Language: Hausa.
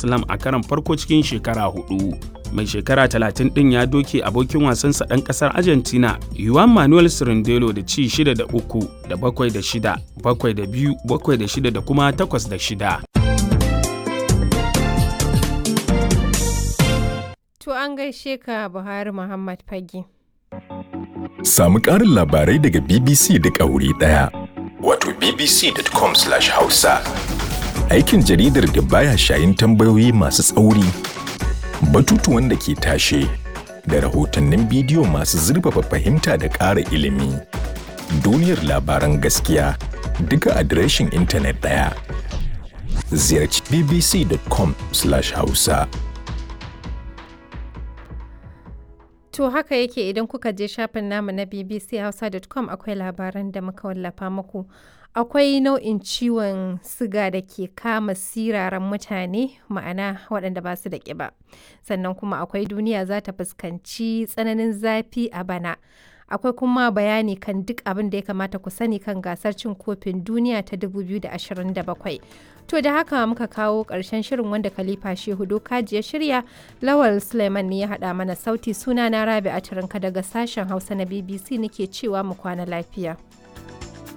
Slam a karon farko cikin shekara 4. Mai shekara 30 ɗin ya doke abokin wasansa ɗan ƙasar Argentina Juan Manuel Cirindelo da ci 6 da 3 da 7 da 6, 7 da 2, 7 da 6 da kuma 8 da 6. To an gaishe ka Buhari Muhammad Fage. Samu ƙarin labarai daga BBC da wuri ɗaya. Wato bbc.com/hausa. Aikin jaridar da baya shayin tambayoyi masu tsauri, batutuwan da ke tashe, da rahotannin bidiyo masu zurfafa fahimta da ƙara ilimi. Duniyar labaran gaskiya duka adireshin intanet ɗaya. Ziyarci bbc.com/hausa. To haka yake idan kuka je shafin namu na bbchausa.com akwai labaran da muka wallafa muku. Akwai nau'in ciwon siga da ke kama siraran mutane, ma'ana waɗanda ba su da ƙiba. Sannan kuma akwai duniya za ta fuskanci tsananin zafi a bana. Akwai kuma bayani kan duk abin da ya kamata ku sani kan gasar cin kofin duniya ta 2027. To da haka muka kawo ƙarshen shirin wanda Khalifa Shehu Dokaji ya shirya, Lawal Suleiman ne ya haɗa mana sauti, suna na Rabi'a Turinka daga sashen Hausa na BBC nake cewa mu kwana lafiya.